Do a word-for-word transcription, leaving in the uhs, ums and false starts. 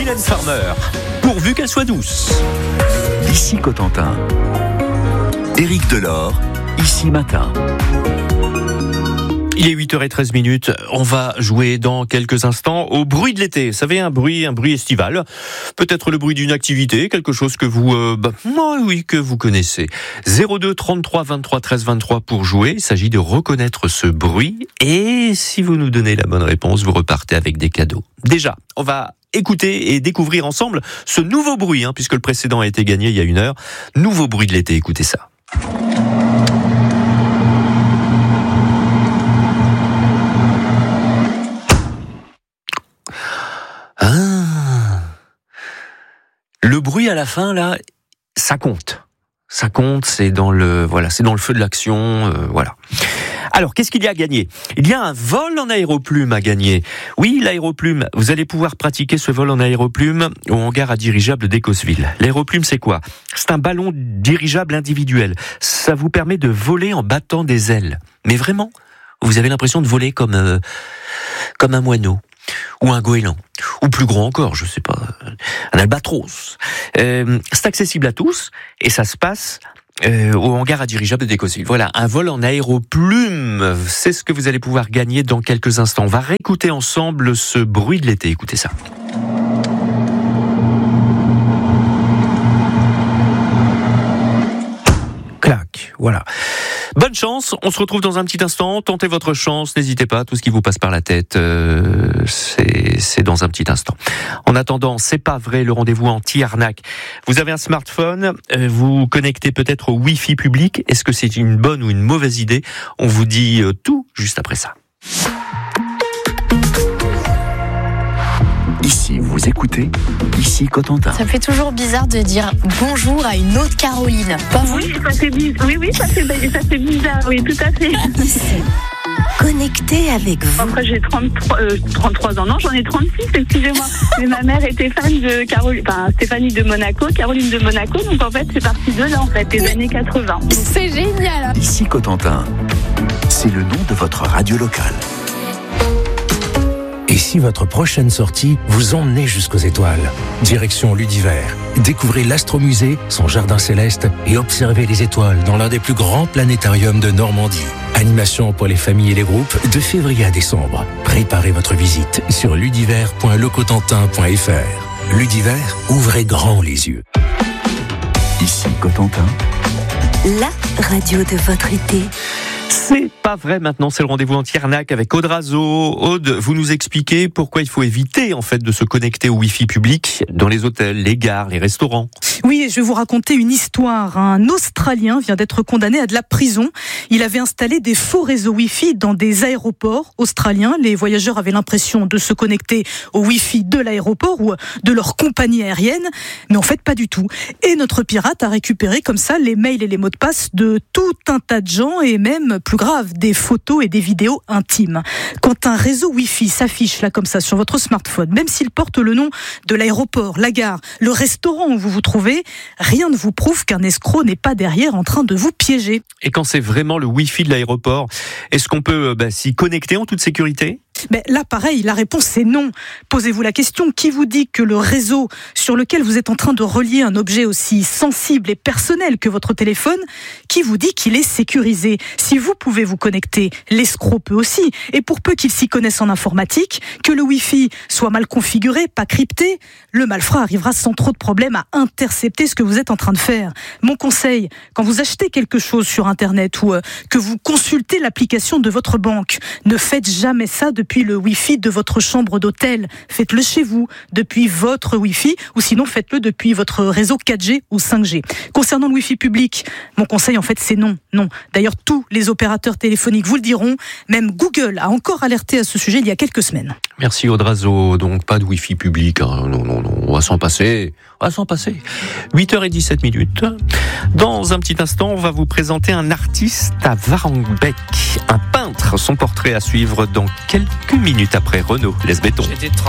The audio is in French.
Mylène Farmer, pourvu qu'elle soit douce. Ici Cotentin. Éric Delors, ici Matin. Il est huit heures treize minutes, on va jouer dans quelques instants au bruit de l'été. Vous savez, un bruit, un bruit estival. Peut-être le bruit d'une activité, quelque chose que vous, euh, bah, oui, que vous connaissez. zéro deux trente-trois vingt-trois treize vingt-trois pour jouer. Il s'agit de reconnaître ce bruit. Et si vous nous donnez la bonne réponse, vous repartez avec des cadeaux. Déjà, on va écouter et découvrir ensemble ce nouveau bruit, hein, puisque le précédent a été gagné il y a une heure. Nouveau bruit de l'été, écoutez ça. Ah. Le bruit à la fin là, ça compte. Ça compte, c'est dans le voilà, c'est dans le feu de l'action, euh, voilà. Alors, qu'est-ce qu'il y a à gagner ? Il y a un vol en aéroplume à gagner. Oui, l'aéroplume, vous allez pouvoir pratiquer ce vol en aéroplume au hangar à dirigeable d'Écosville. L'aéroplume, c'est quoi ? C'est un ballon dirigeable individuel. Ça vous permet de voler en battant des ailes. Mais vraiment, vous avez l'impression de voler comme euh, comme un moineau. Ou un goéland, ou plus grand encore, je sais pas, un albatros. Euh, c'est accessible à tous, et ça se passe euh, au hangar à dirigeable d'Écosville. Voilà, un vol en aéroplume, c'est ce que vous allez pouvoir gagner dans quelques instants. On va réécouter ensemble ce bruit de l'été, écoutez ça. Clac, voilà. Bonne chance, on se retrouve dans un petit instant, tentez votre chance, n'hésitez pas, tout ce qui vous passe par la tête, euh, c'est, c'est dans un petit instant. En attendant, c'est pas vrai, le rendez-vous anti-arnaque. Vous avez un smartphone, euh, vous connectez peut-être au Wi-Fi public, est-ce que c'est une bonne ou une mauvaise idée ? On vous dit euh, tout juste après ça. Ici, vous écoutez, ici Cotentin. Ça me fait toujours bizarre de dire bonjour à une autre Caroline. Pas vous ? Oui, ça fait bizarre. Oui, oui, ça fait, ça fait bizarre. Oui, tout à fait. Connecté avec vous. Après, j'ai trente-trois, euh, trente-trois ans. Non, j'en ai trente-six, excusez-moi. Mais ma mère était fan de Caroline, enfin, Stéphanie de Monaco, Caroline de Monaco. Donc, en fait, c'est parti de là, en fait, des années quatre-vingts. C'est génial. Ici Cotentin, c'est le nom de votre radio locale. Et si votre prochaine sortie vous emmenait jusqu'aux étoiles ? Direction Ludivert. Découvrez l'Astromusée, son jardin céleste et observez les étoiles dans l'un des plus grands planétariums de Normandie. Animation pour les familles et les groupes de février à décembre. Préparez votre visite sur ludivert point le cotentin point f r. Ludivert, ouvrez grand les yeux. Ici Cotentin. La radio de votre été. C'est pas vrai maintenant, c'est le rendez-vous anti-arnaque avec Aude Razo. Aude, vous nous expliquez pourquoi il faut éviter en fait de se connecter au Wi-Fi public dans les hôtels, les gares, les restaurants. Oui, je vais vous raconter une histoire. Un Australien vient d'être condamné à de la prison. Il avait installé des faux réseaux Wi-Fi dans des aéroports australiens. Les voyageurs avaient l'impression de se connecter au Wi-Fi de l'aéroport ou de leur compagnie aérienne, mais en fait pas du tout. Et notre pirate a récupéré comme ça les mails et les mots de passe de tout un tas de gens et même, plus grave, des photos et des vidéos intimes. Quand un réseau Wi-Fi s'affiche là comme ça sur votre smartphone, même s'il porte le nom de l'aéroport, la gare, le restaurant où vous vous trouvez, rien ne vous prouve qu'un escroc n'est pas derrière en train de vous piéger. Et quand c'est vraiment le Wi-Fi de l'aéroport, est-ce qu'on peut bah, s'y connecter en toute sécurité ? Ben là, pareil, la réponse c'est non. Posez-vous la question, qui vous dit que le réseau sur lequel vous êtes en train de relier un objet aussi sensible et personnel que votre téléphone, qui vous dit qu'il est sécurisé ? Si vous pouvez vous connecter, l'escroc peut aussi. Et pour peu qu'il s'y connaisse en informatique, que le Wi-Fi soit mal configuré, pas crypté, le malfrat arrivera sans trop de problèmes à intercepter ce que vous êtes en train de faire. Mon conseil, quand vous achetez quelque chose sur Internet ou euh, que vous consultez l'application de votre banque, ne faites jamais ça depuis le Wi-Fi de votre chambre d'hôtel. Faites-le chez vous, depuis votre Wi-Fi, ou sinon faites-le depuis votre réseau quatre G ou cinq G. Concernant le Wi-Fi public, mon conseil en fait c'est non, non. D'ailleurs tous les opérateurs téléphoniques vous le diront, même Google a encore alerté à ce sujet il y a quelques semaines. Merci Aude Razo, donc pas de Wi-Fi public, hein. non, non, non, on va s'en passer, on va s'en passer. huit heures dix-sept minutes. Dans un petit instant, on va vous présenter un artiste à Varenbec, un peintre, son portrait à suivre dans quelques minutes après Renaud, laisse béton.